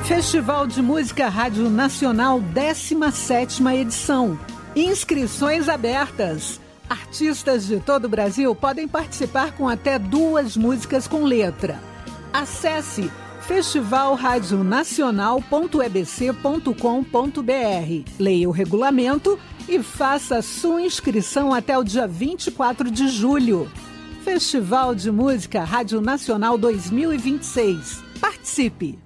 Festival de Música Rádio Nacional, 17ª edição. Inscrições abertas. Artistas de todo o Brasil podem participar com até 2 músicas com letra. Acesse festivalradionacional.ebc.com.br. Leia o regulamento e faça sua inscrição até o dia 24 de julho. Festival de Música Rádio Nacional 2026. Participe!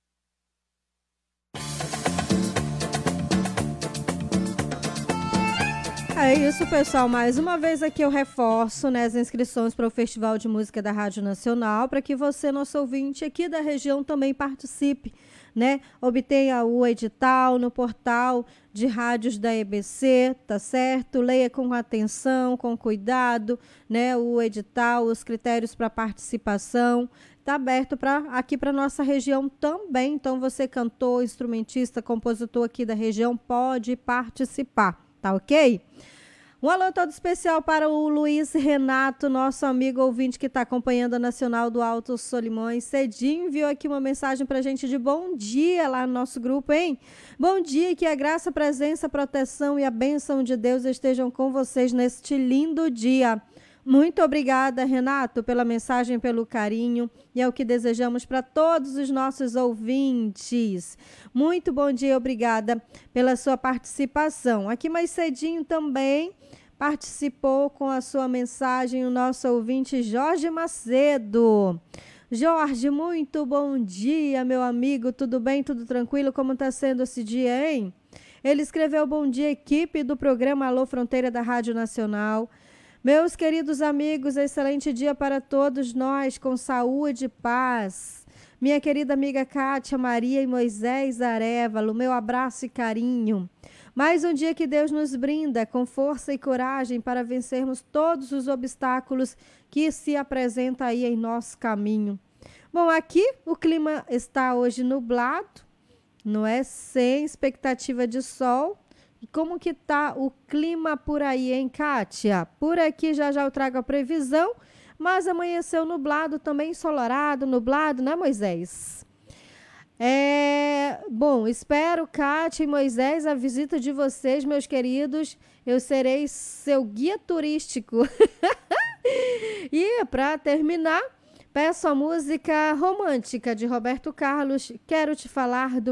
É isso, pessoal. Mais uma vez aqui eu reforço, né, as inscrições para o Festival de Música da Rádio Nacional, para que você, nosso ouvinte aqui da região, também participe, né? Obtenha o edital no portal de rádios da EBC, tá certo? Leia com atenção, com cuidado, né, o edital, os critérios para participação. Está aberto aqui para nossa região também. Então, você, cantor, instrumentista, compositor aqui da região, pode participar, tá ok? Um alô todo especial para o Luiz Renato, nosso amigo ouvinte que está acompanhando a Nacional do Alto Solimões. Cedinho enviou aqui uma mensagem para a gente de bom dia lá no nosso grupo, hein? Bom dia, que a graça, a presença, a proteção e a bênção de Deus estejam com vocês neste lindo dia. Muito obrigada, Renato, pela mensagem, pelo carinho, e é o que desejamos para todos os nossos ouvintes. Muito bom dia, obrigada pela sua participação. Aqui mais cedinho também participou com a sua mensagem o nosso ouvinte Jorge Macedo. Jorge, muito bom dia, meu amigo, tudo bem, tudo tranquilo? Como está sendo esse dia, hein? Ele escreveu: bom dia, equipe do programa Alô Fronteira da Rádio Nacional. Meus queridos amigos, excelente dia para todos nós, com saúde e paz. Minha querida amiga Kátia, Maria e Moisés Arévalo, meu abraço e carinho. Mais um dia que Deus nos brinda com força e coragem para vencermos todos os obstáculos que se apresentam aí em nosso caminho. Bom, aqui o clima está hoje nublado, não é? Sem expectativa de sol. E como que tá o clima por aí, hein, Kátia? Por aqui já eu trago a previsão, mas amanheceu nublado, também ensolarado, nublado, né, Moisés? Bom, espero, Kátia e Moisés, a visita de vocês, meus queridos. Eu serei seu guia turístico. E, para terminar, peço a música romântica de Roberto Carlos, Quero Te Falar do